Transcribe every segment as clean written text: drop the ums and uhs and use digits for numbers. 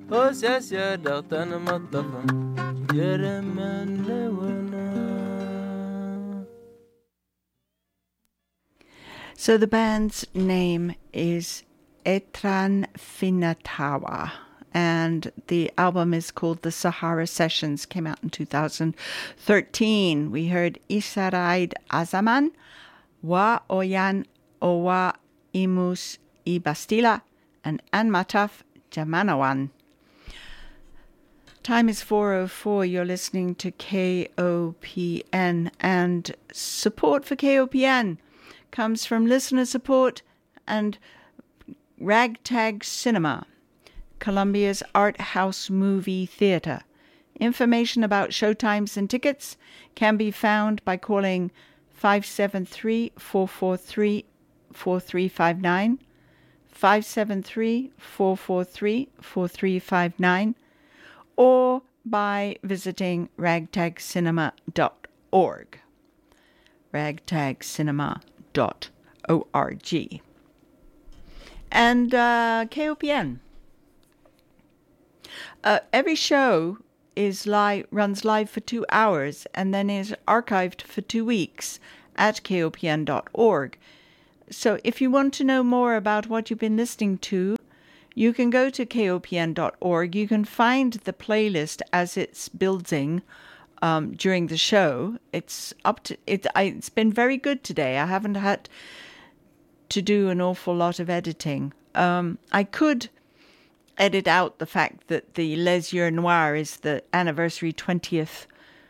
Osasya Dr. Matafa Yereman. So the band's name is Etran Finatawa, and the album is called The Sahara Sessions, came out in 2013. We heard Isaraid Azaman, Wa Oyan Owa Imus Ibastila, and Anmataf Jamanawan. Time is 4:04. You're listening to KOPN, and support for KOPN comes from listener support and Ragtag Cinema, Colombia's art house movie theater. Information about showtimes and tickets can be found by calling 573-443-4359, 573-443-4359, or by visiting ragtagcinema.org. ragtagcinema.org. And KOPN. Every show runs live for 2 hours and then is archived for 2 weeks at kopn.org. So if you want to know more about what you've been listening to, you can go to kopn.org. You can find the playlist as it's building during the show. It's been very good today. I haven't had to do an awful lot of editing. I could edit out the fact that the Les Yeux Noirs is the anniversary 20th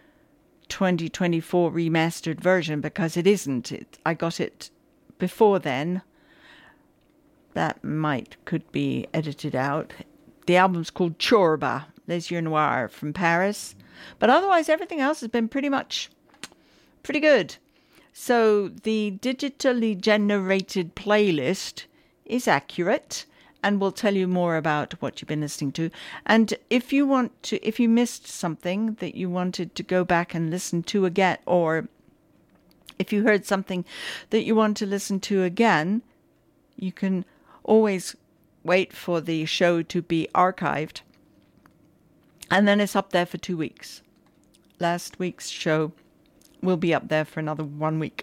2024 remastered version, because it isn't. I got it before then. That could be edited out. The album's called Chorba, Les Yeux Noirs from Paris. But otherwise, everything else has been pretty good. So the digitally generated playlist is accurate and will tell you more about what you've been listening to. And if you missed something that you wanted to go back and listen to again, or if you heard something that you want to listen to again, you can always wait for the show to be archived. And then it's up there for 2 weeks. Last week's show will be up there for another 1 week.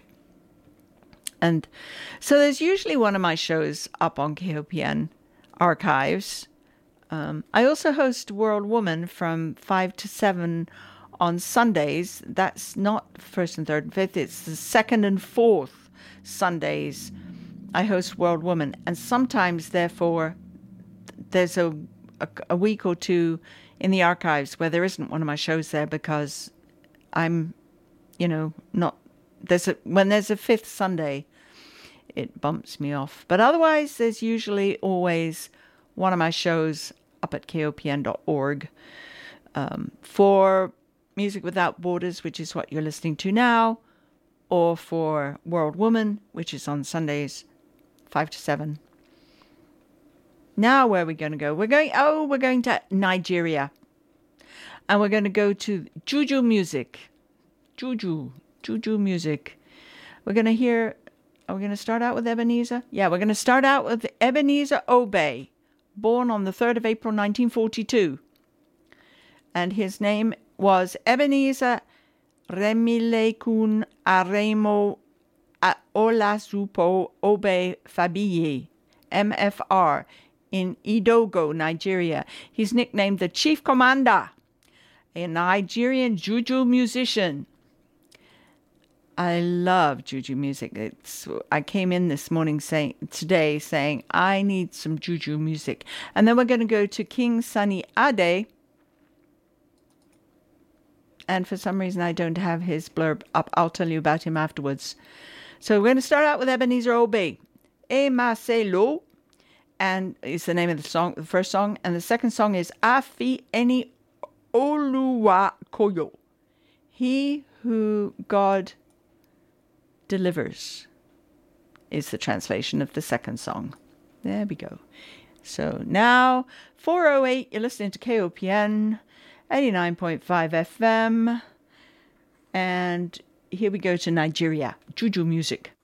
And so there's usually one of my shows up on KOPN archives. I also host World Woman from 5 to 7 on Sundays. That's not first and third and fifth. It's the second and fourth Sundays I host World Woman. And sometimes, therefore, there's a week or two in the archives where there isn't one of my shows there, because I'm, not... when there's a fifth Sunday, it bumps me off. But otherwise, there's usually always one of my shows up at kopn.org. For Music Without Borders, which is what you're listening to now, or for World Woman, which is on Sundays, 5 to 7. Now, where are we going to go? We're going to Nigeria. And we're going to go to Juju music. Juju music. Are we going to start out with Ebenezer? Yeah, we're going to start out with Ebenezer Obey, born on the 3rd of April, 1942. And his name was Ebenezer Remilekun Aremo Olazupo Obey Fabiyi, MFR, in Idogo, Nigeria. He's nicknamed the Chief Commander, a Nigerian Juju musician. I love Juju music. I came in this morning saying I need some Juju music. And then we're going to go to King Sunny Ade. And for some reason I don't have his blurb up. I'll tell you about him afterwards. So we're going to start out with Ebenezer Obey. Emaselo, and it's the name of the song, the first song. And the second song is Afi Eni Oluwa Koyo. He who God delivers is the translation of the second song. There we go. So now, 4:08, you're listening to KOPN 89.5 FM. And here we go to Nigeria. Juju music.